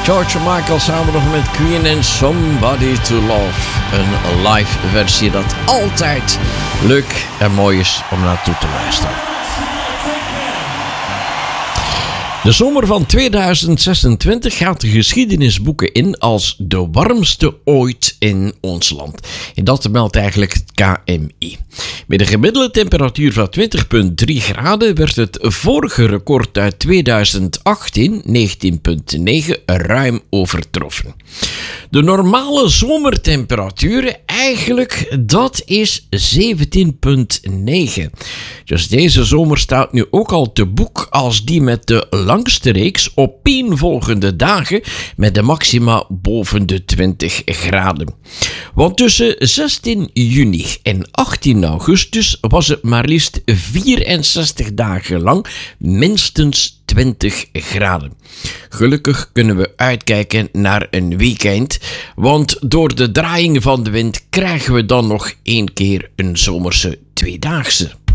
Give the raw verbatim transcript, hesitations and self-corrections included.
George Michael samen nog met Queen en Somebody to Love. Een live versie dat altijd leuk en mooi is om naartoe te luisteren. De zomer van tweeduizend zesentwintig gaat de geschiedenisboeken in als de warmste ooit in ons land. En dat meldt eigenlijk het K M I. Met een gemiddelde temperatuur van twintig komma drie graden werd het vorige record uit tweeduizend achttien, negentien komma negen, ruim overtroffen. De normale zomertemperatuur eigenlijk, dat is zeventien komma negen. Dus deze zomer staat nu ook al te boek als die met de langste reeks opeenvolgende dagen met de maxima boven de twintig graden. Want tussen zestien juni en achttien augustus was het maar liefst vierenzestig dagen lang minstens twintig graden. Gelukkig kunnen we uitkijken naar een weekend, want door de draaiing van de wind krijgen we dan nog één keer een zomerse tweedaagse.